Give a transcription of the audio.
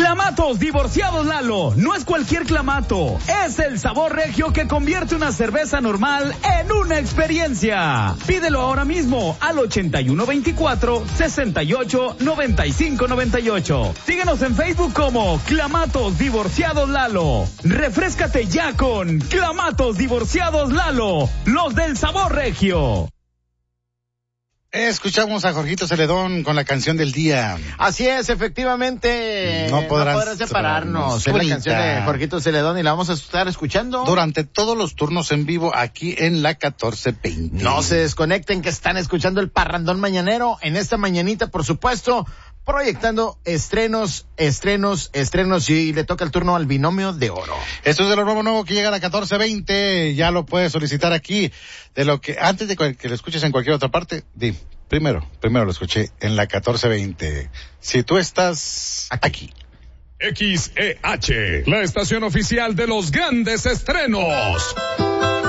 Clamatos Divorciados Lalo. No es cualquier clamato. Es el sabor regio que convierte una cerveza normal en una experiencia. Pídelo ahora mismo al 8124-689598. Síguenos en Facebook como Clamatos Divorciados Lalo. Refréscate ya con Clamatos Divorciados Lalo. Los del sabor regio. Escuchamos a Jorgito Celedón con la canción del día. Así es, efectivamente. No podrán separarnos. Es la canción de Jorgito Celedón y la vamos a estar escuchando durante todos los turnos en vivo aquí en la 1420. No se desconecten, que están escuchando el Parrandón Mañanero en esta mañanita, por supuesto, proyectando estrenos y le toca el turno al Binomio de Oro. Esto es de lo nuevo que llega a la 1420, ya lo puedes solicitar aquí, de lo que antes de que lo escuches en cualquier otra parte, primero lo escuché en la 1420. Si tú estás aquí. XEH, la estación oficial de los grandes estrenos.